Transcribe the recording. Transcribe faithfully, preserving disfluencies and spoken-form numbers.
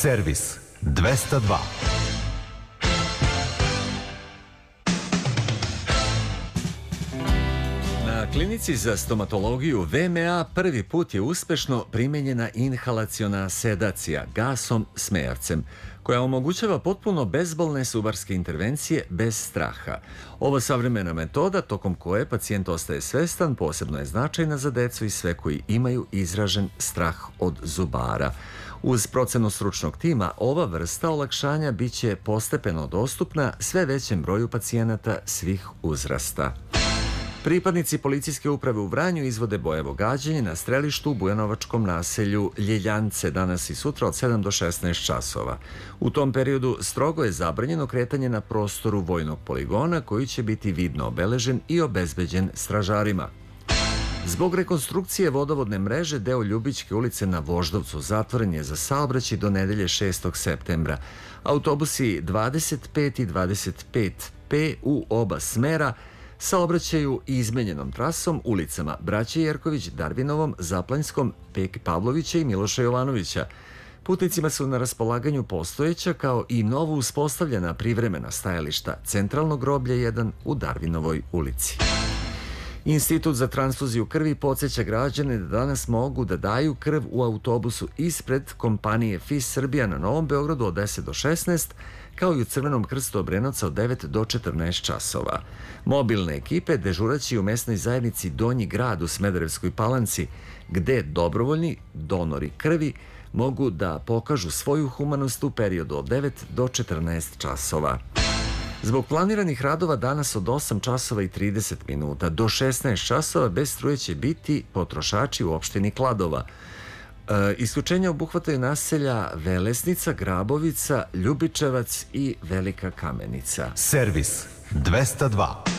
Servis dvesta dva. Na klinici za stomatologiju V M A prvi put je uspešno primenjena inhalaciona sedacija gasom smejavcem, koja omogućava potpuno bezbolne subarske intervencije bez straha. Ova savremena metoda, tokom koje pacijent ostaje svestan, posebno je značajna za decu i sve koji imaju izražen strah od zubara. Uz procenu stručnog tima, ova vrsta olakšanja biće postepeno dostupna sve većem broju pacijenata svih uzrasta. Pripadnici policijske uprave u Vranju izvode bojevo gađenje na strelištu u bujanovačkom naselju Ljeljance danas i sutra od sedam do šesnaest časova. U tom periodu strogo je zabranjeno kretanje na prostoru vojnog poligona, koji će biti vidno obeležen i obezbeđen stražarima. Zbog rekonstrukcije vodovodne mreže, deo Ljubićke ulice na Voždovcu zatvoren je za saobraćaj do nedelje šestog septembra. Autobusi dvadeset pet i dvadeset pet P u oba smera saobraćaju izmenjenom trasom ulicama Braće Jerković, Darvinovom, Zaplanjskom, Peki Pavlovića i Miloša Jovanovića. Putnicima su na raspolaganju postojeća kao i novo uspostavljena privremena stajališta Centralnog groblja jedan u Darvinovoj ulici. Institut za transfuziju krvi podsjeća građane da danas mogu da daju krv u autobusu ispred kompanije F I S Srbija na Novom Beogradu od deset do šesnaest, kao i u Crvenom krstu Obrenovca od devet do četrnaest časova. Mobilne ekipe dežuraće u mesnoj zajednici Donji grad u Smederevskoj Palanci, gde dobrovoljni donori krvi mogu da pokažu svoju humanost u periodu od devet do četrnaest časova. Zbog planiranih radova danas od osam časova i trideset minuta do šesnaest časova bez struje će biti potrošači u opštini Kladova. E, isključenja obuhvataju naselja Velesnica, Grabovica, Ljubičevac i Velika Kamenica. Servis dvesta dva.